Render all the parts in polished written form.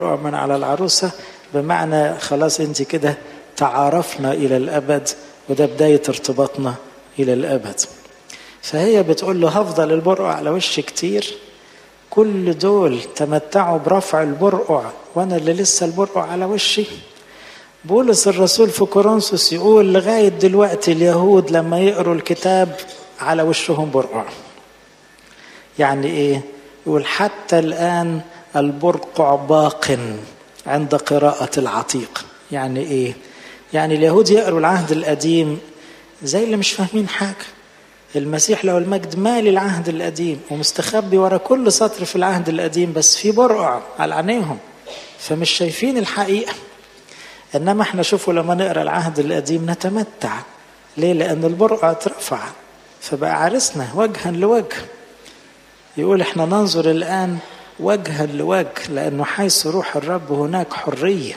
من على العروسة، بمعنى خلاص انت كده تعارفنا إلى الأبد، وده بداية ارتباطنا إلى الأبد. فهي بتقول له هفضل البرقع على وشي كتير، كل دول تمتعوا برفع البرقع وأنا اللي لسه البرقع على وشي. بولس الرسول في كورنثوس يقول لغاية دلوقتي اليهود لما يقروا الكتاب على وشهم برقع. يعني ايه؟ يقول حتى الآن البرقع باق عند قراءة العتيق. يعني ايه؟ يعني اليهود يقروا العهد القديم زي اللي مش فاهمين حاجة. المسيح له المجد مالي العهد القديم ومستخبي ورا كل سطر في العهد القديم، بس في برقع على عينيهم فمش شايفين الحقيقة. إنما احنا شوفوا لما نقرأ العهد القديم نتمتع. ليه؟ لأن البرقع اترفع فبقى عرسنا وجها لوجه. يقول احنا ننظر الآن وجها لوجه، لأنه حيث روح الرب هناك حرية.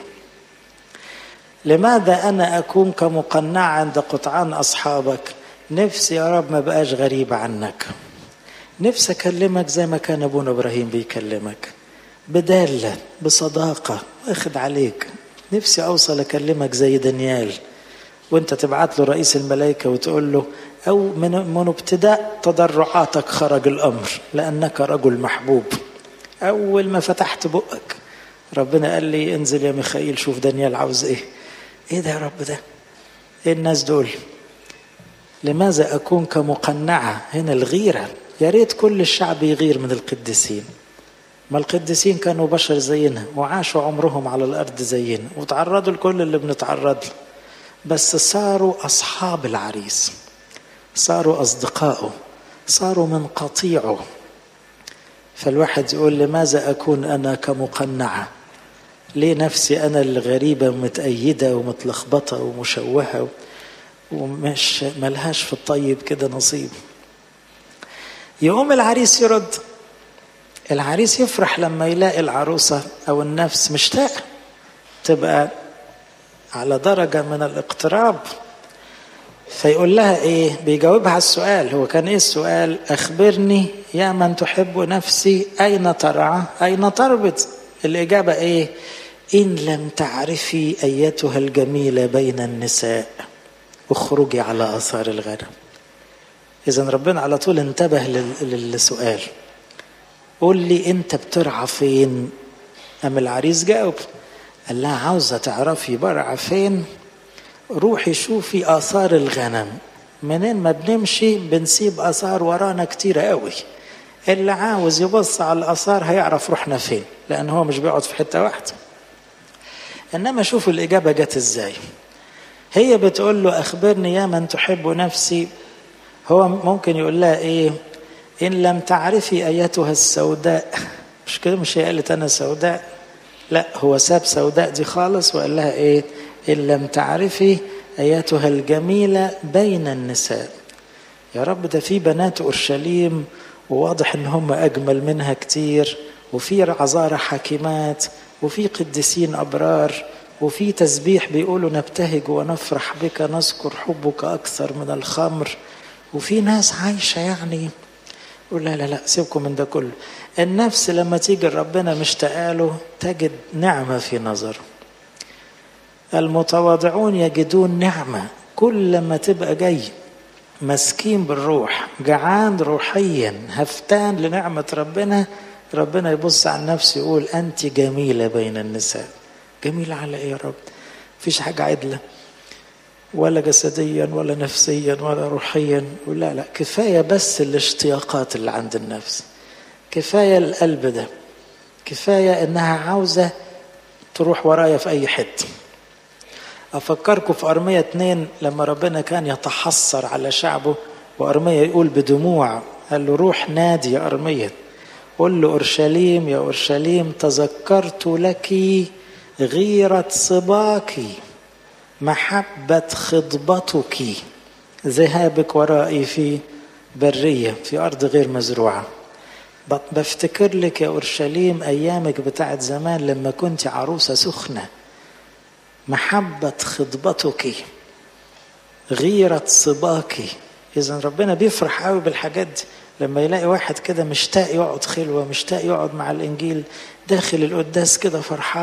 لماذا أنا أكون كمقنع عند قطعان أصحابك؟ نفسي يا رب ما بقاش غريب عنك، نفسي أكلمك زي ما كان أبونا إبراهيم بيكلمك، بدالة بصداقة واخد عليك. نفسي أوصل أكلمك زي دانيال، وانت تبعت له رئيس الملائكة وتقول له أو من ابتداء تضرعاتك خرج الأمر لأنك رجل محبوب. أول ما فتحت بقك ربنا قال لي انزل يا ميخائيل شوف دانيال عاوز ايه ده يا رب ده؟ ايه الناس دول؟ لماذا أكون كمقنعة؟ هنا الغيرة. يا ريت كل الشعب يغير من القديسين، ما القديسين كانوا بشر زينا وعاشوا عمرهم على الأرض زينا وتعرضوا لكل اللي بنتعرض له، بس صاروا أصحاب العريس، صاروا أصدقائه، صاروا من قطيعه. فالواحد يقول لماذا أكون أنا كمقنعة؟ ليه نفسي أنا الغريبة متأيدة ومتلخبطة ومشوهة ومش ملهاش في الطيب كده نصيب؟ يقوم العريس يرد. العريس يفرح لما يلاقي العروسة أو النفس مشتاقة، تبقى على درجة من الاقتراب. فيقول لها ايه؟ بيجاوبها على السؤال. هو كان ايه السؤال؟ اخبرني يا من تحب نفسي اين ترعى اين تربط. الاجابة ايه؟ ان لم تعرفي ايتها الجميلة بين النساء اخرجي على اثار الغنم. اذا ربنا على طول انتبه للسؤال. قول لي انت بترعى فين؟ ام العريس جاوب قال لها عاوزة تعرفي برعى فين؟ روحي شوفي آثار الغنم. منين ما بنمشي بنسيب آثار ورانا كتير قوي. اللي عاوز يبص على الآثار هيعرف روحنا فين، لأن هو مش بيقعد في حتة واحدة. إنما شوفوا الإجابة جت إزاي. هي بتقول له أخبرني يا من تحب نفسي. هو ممكن يقول لها إيه؟ إن لم تعرفي أيتها السوداء. مش كده؟ مش هي قالت أنا سوداء؟ لا، هو ساب سوداء دي خالص وقال لها إيه؟ إن لم تعرفي أيتها الجميلة بين النساء. يا رب ده في بنات أورشليم وواضح إن هم أجمل منها كتير، وفي عذارى حكيمات، وفي قديسين أبرار، وفي تسبيح بيقولوا نبتهج ونفرح بك نذكر حبك أكثر من الخمر، وفي ناس عايشة يعني. يقول لا لا لا سيبكم من ده كله. النفس لما تيجي ربنا مشتاقاله تجد نعمة في نظره. المتواضعون يجدون نعمة. كل لما تبقى جاي مسكين بالروح، جعان روحيا، هفتان لنعمة ربنا، ربنا يبص على النفس يقول أنت جميلة بين النساء. جميلة على إيه يا رب؟ فيش حاجة عدلة ولا جسديا ولا نفسيا ولا روحيا. ولا لا، كفاية بس الاشتياقات اللي عند النفس، كفاية القلب ده، كفاية إنها عاوزة تروح ورايا في أي حتة. أفكركم في أرمية 2 لما ربنا كان يتحسر على شعبه، وأرمية يقول بدموع، قال له روح نادي يا أرمية، قل له أورشليم يا أورشليم تذكرت لك غيرة صباك، محبة خضبتك، ذهابك ورائي في برية في أرض غير مزروعة. بفتكر لك يا أورشليم أيامك بتاعت زمان لما كنت عروسة سخنة. محبة خضبتك، غيرة صباك. إذن ربنا بيفرح قوي بالحاجات دي. لما يلاقي واحد كده مشتاق يقعد خلوة، مشتاق يقعد مع الإنجيل، داخل القداس كده فرحان